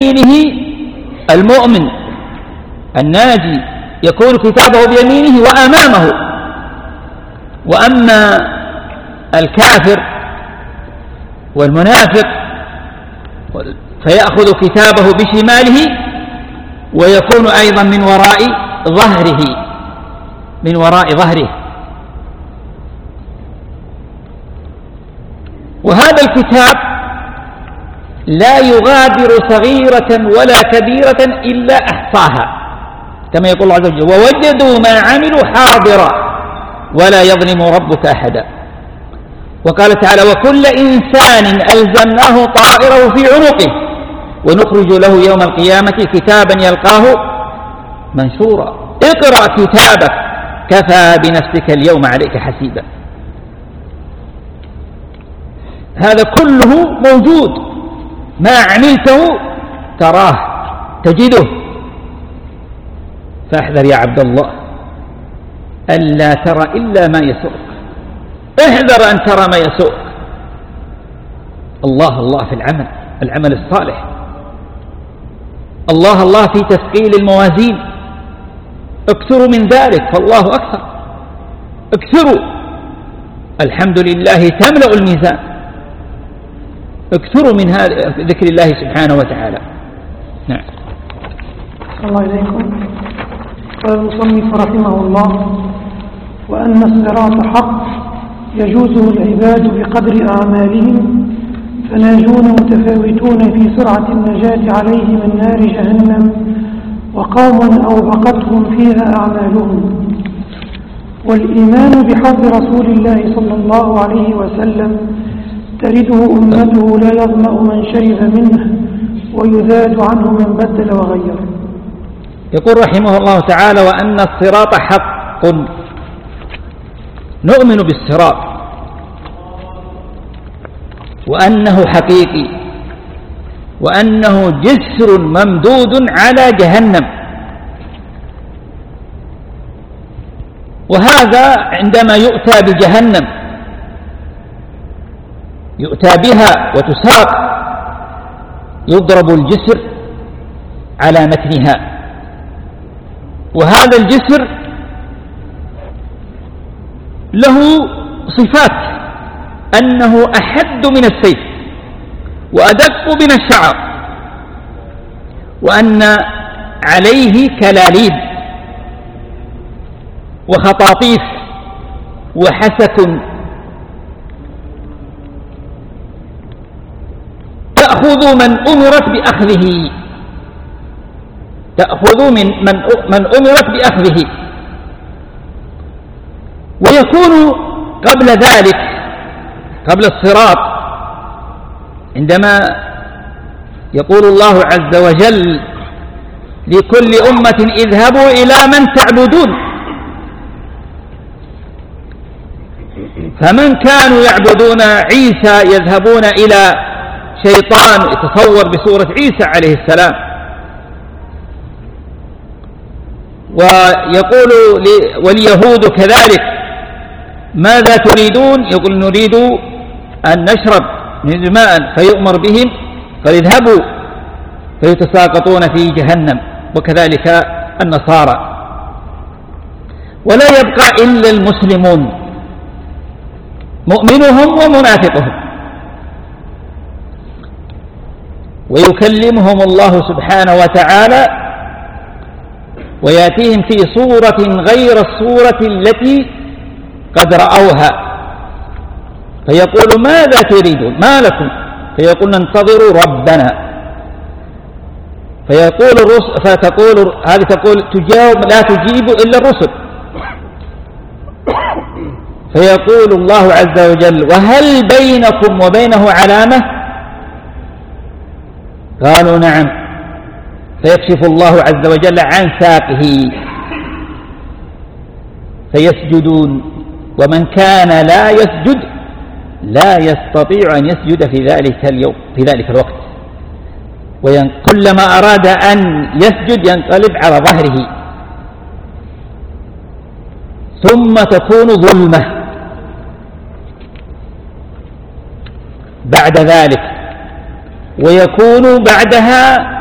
بيمينه المؤمن الناجي يكون كتابه بيمينه وأمامه، وأما الكافر والمنافق فيأخذ كتابه بشماله ويكون أيضا من وراء ظهره. وهذا الكتاب لا يغادر صغيرة ولا كبيرة إلا أحصاها، كما يقول الله عز وجل: ووجدوا ما عملوا حاضرا ولا يظلم ربك أحدا. وقال تعالى: وكل إنسان ألزمناه طائره في عنقه ونخرج له يوم القيامة كتابا يلقاه منشورا اقرأ كتابك كفى بنفسك اليوم عليك حسيبا. هذا كله موجود، ما عملته تراه تجده. فاحذر يا عبد الله ألا ترى إلا ما يسوءك، احذر أن ترى ما يسوءك. الله الله في العمل الصالح، الله الله في تثقيل الموازين، اكثروا من ذلك فالله أكثر، اكثروا، الحمد لله تملأ الميزان، اكثروا من ذكر الله سبحانه وتعالى. نعم. الله إليكم. قال المصنف رحمه الله: وأن الصراط حق يجوزه العباد بقدر أعمالهم، فناجون متفاوتون في سرعة النجاة عليه من نار جهنم، وقوم أوبقتهم فيها أعمالهم. والإيمان بحوض رسول الله صلى الله عليه وسلم ترده أمته لا يظمأ من شرب منه ويذاد عنه من بدل وغير. يقول رحمه الله تعالى: وأن الصراط حق، نؤمن بالصراط وأنه حقيقي، وأنه جسر ممدود على جهنم. وهذا عندما يؤتى بجهنم يؤتى بها وتساق يضرب الجسر على متنها، وهذا الجسر له صفات: أنه أحد من السيف وأدق من الشعر، وأن عليه كلاليب وخطاطيف وحسك تأخذ من أمرت بأخذه، ويكون قبل ذلك، قبل الصراط، عندما يقول الله عز وجل: لكل أمة اذهبوا إلى من تعبدون، فمن كانوا يعبدون عيسى يذهبون إلى شيطان يتصور بصورة عيسى عليه السلام، ويقول واليهود كذلك: ماذا تريدون؟ يقول: نريد أن نشرب ماء، فيؤمر بهم فيذهبوا فيتساقطون في جهنم، وكذلك النصارى. ولا يبقى إلا المسلمون، مؤمنهم ومنافقهم، ويكلمهم الله سبحانه وتعالى ويأتيهم في صورة غير الصورة التي قد رأوها، فيقول: ماذا تريدون؟ ما لكم؟ فيقول: ننتظر ربنا. فتقول هذه تجاوب لا تجيب إلا الرسل، فيقول الله عز وجل: وهل بينكم وبينه علامة؟ قالوا: نعم. فيكشف الله عز وجل عن ساقه فيسجدون، ومن كان لا يسجد لا يستطيع أن يسجد في ذلك اليوم، في ذلك الوقت، وكلما أراد أن يسجد ينقلب على ظهره، ثم تكون ظلمة بعد ذلك، ويكون بعدها